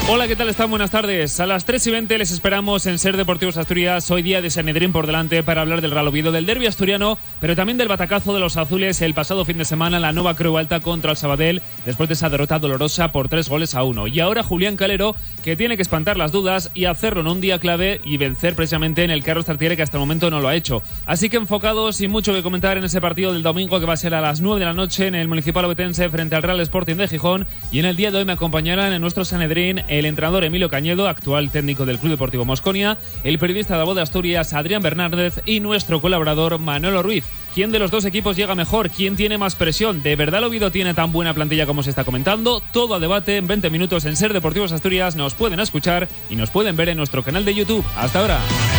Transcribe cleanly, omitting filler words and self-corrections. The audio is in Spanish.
Hola, ¿qué tal están? Buenas tardes. A las 3:20 les esperamos en Ser Deportivos Asturias. Hoy día de Sanedrín por delante para hablar del Real Oviedo, del derbi asturiano, pero también del batacazo de los azules el pasado fin de semana en la Nova Creu Alta contra el Sabadell, después de esa derrota dolorosa por 3-1. Y ahora Julián Calero, que tiene que espantar las dudas y hacerlo en un día clave y vencer precisamente en el Carlos Tartiere, que hasta el momento no lo ha hecho. Así que enfocados y mucho que comentar en ese partido del domingo, que va a ser a las 9 de la noche en el Municipal Ovetense frente al Real Sporting de Gijón. Y en el día de hoy me acompañarán en nuestro Sanedrín el entrenador Emilio Cañedo, actual técnico del Club Deportivo Mosconia, el periodista de La Voz de Asturias Adrián Bernárdez y nuestro colaborador Manolo Ruiz. ¿Quién de los dos equipos llega mejor? ¿Quién tiene más presión? ¿De verdad el Oviedo tiene tan buena plantilla como se está comentando? Todo a debate en 20 minutos en Ser Deportivos Asturias. Nos pueden escuchar y nos pueden ver en nuestro canal de YouTube. Hasta ahora.